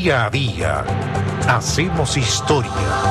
Día a día hacemos historia.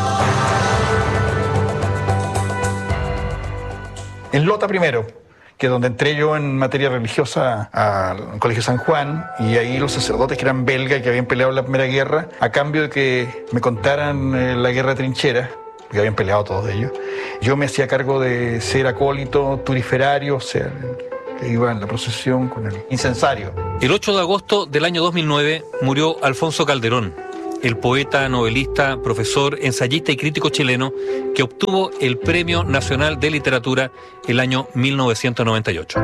En Lota primero, que es donde entré yo en materia religiosa al Colegio San Juan, y ahí los sacerdotes que eran belgas y que habían peleado en la Primera Guerra, a cambio de que me contaran la guerra de trincheras, porque habían peleado todos ellos, yo me hacía cargo de ser acólito, turiferario, o sea, que iba en la procesión con el incensario. El 8 de agosto del año 2009 murió Alfonso Calderón, el poeta, novelista, profesor, ensayista y crítico chileno que obtuvo el Premio Nacional de Literatura el año 1998.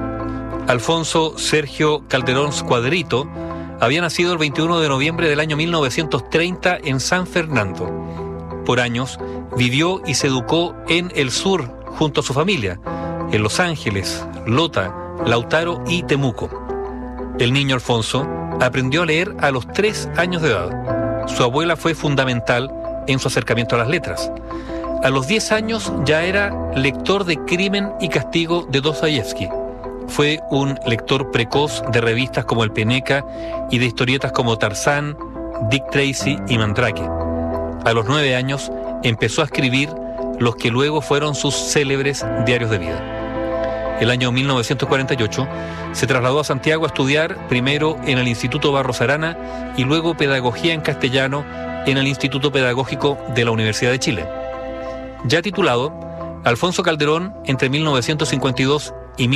Alfonso Sergio Calderón Squadrito había nacido el 21 de noviembre del año 1930 en San Fernando. Por años vivió y se educó en el sur junto a su familia, en Los Ángeles, Lota, Lautaro y Temuco. El niño Alfonso aprendió a leer a los 3 años de edad. Su abuela fue fundamental en su acercamiento a las letras. A los 10 años ya era lector de Crimen y Castigo de Dostoyevsky. Fue un lector precoz de revistas como El Peneca y de historietas como Tarzán, Dick Tracy y Mandrake. A los 9 años empezó a escribir los que luego fueron sus célebres diarios de vida. El año 1948 se trasladó a Santiago a estudiar primero en el Instituto Barros Arana y luego Pedagogía en Castellano en el Instituto Pedagógico de la Universidad de Chile. Ya titulado, Alfonso Calderón, entre 1952 y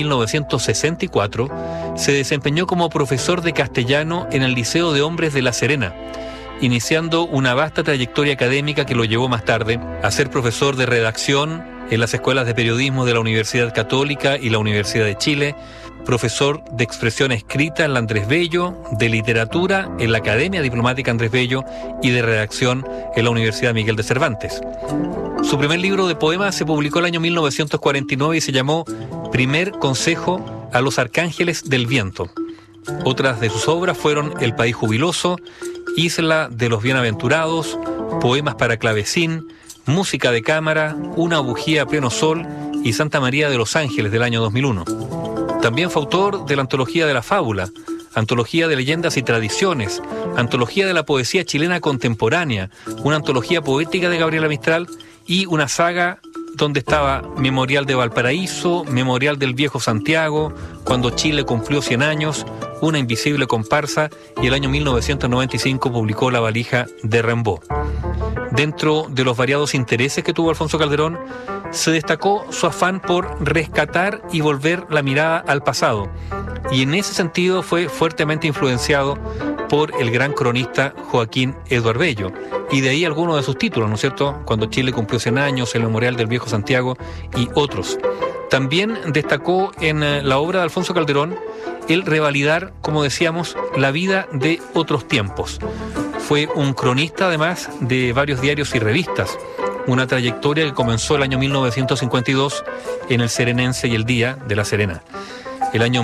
1964, se desempeñó como profesor de castellano en el Liceo de Hombres de La Serena, iniciando una vasta trayectoria académica que lo llevó más tarde a ser profesor de redacción en las escuelas de periodismo de la Universidad Católica y la Universidad de Chile, profesor de expresión escrita en la Andrés Bello, de literatura en la Academia Diplomática Andrés Bello y de redacción en la Universidad Miguel de Cervantes. Su primer libro de poemas se publicó el año 1949 y se llamó Primer Consejo a los Arcángeles del Viento. Otras de sus obras fueron El País Jubiloso, Isla de los Bienaventurados, Poemas para Clavecín, Música de Cámara, Una Bujía a Pleno Sol y Santa María de los Ángeles del año 2001. También fue autor de la Antología de la Fábula, Antología de Leyendas y Tradiciones, Antología de la Poesía Chilena Contemporánea, una antología poética de Gabriela Mistral y una saga donde estaba Memorial de Valparaíso, Memorial del Viejo Santiago, Cuando Chile cumplió 100 años, Una invisible comparsa, y el año 1995 publicó La valija de Rimbaud. Dentro de los variados intereses que tuvo Alfonso Calderón, se destacó su afán por rescatar y volver la mirada al pasado, y en ese sentido fue fuertemente influenciado por el gran cronista Joaquín Eduard Bello, y de ahí algunos de sus títulos, ¿no es cierto?, Cuando Chile cumplió 100 años, El Memorial del Viejo Santiago y otros. También destacó en la obra de Alfonso Calderón el revalidar, como decíamos, la vida de otros tiempos. Fue un cronista además de varios diarios y revistas, una trayectoria que comenzó el año 1952 en El Serenense y El Día de La Serena. El año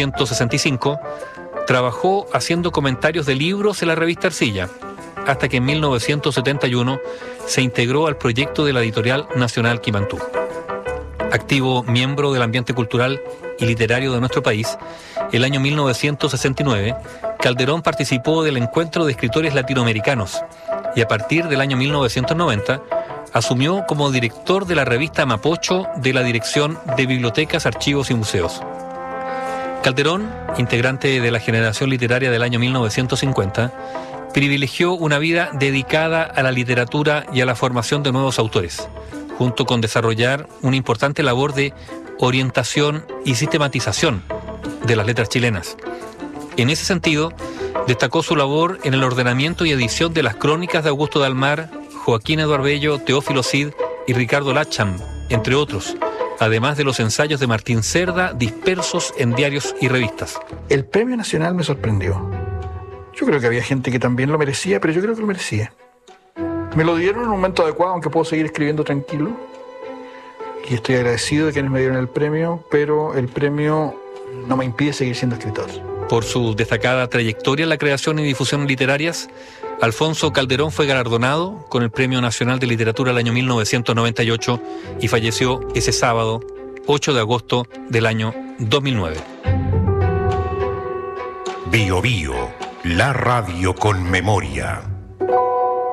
1965 trabajó haciendo comentarios de libros en la revista Arcilla, hasta que en 1971 se integró al proyecto de la editorial Nacional Quimantú. Activo miembro del ambiente cultural y literario de nuestro país, el año 1969, Calderón participó del Encuentro de Escritores Latinoamericanos y a partir del año 1990 asumió como director de la revista Mapocho de la Dirección de Bibliotecas, Archivos y Museos. Calderón, integrante de la generación literaria del año 1950, privilegió una vida dedicada a la literatura y a la formación de nuevos autores, junto con desarrollar una importante labor de orientación y sistematización de las letras chilenas. En ese sentido, destacó su labor en el ordenamiento y edición de las crónicas de Augusto Dalmar, Joaquín Eduard Bello, Teófilo Cid y Ricardo Lacham, entre otros, además de los ensayos de Martín Cerda dispersos en diarios y revistas. El Premio Nacional me sorprendió. Yo creo que había gente que también lo merecía, pero yo creo que lo merecía. Me lo dieron en un momento adecuado, aunque puedo seguir escribiendo tranquilo. Y estoy agradecido de quienes me dieron el premio, pero el premio no me impide seguir siendo escritor. Por su destacada trayectoria en la creación y difusión literarias, Alfonso Calderón fue galardonado con el Premio Nacional de Literatura el año 1998 y falleció ese sábado, 8 de agosto del año 2009. Bio Bio, La radio con memoria.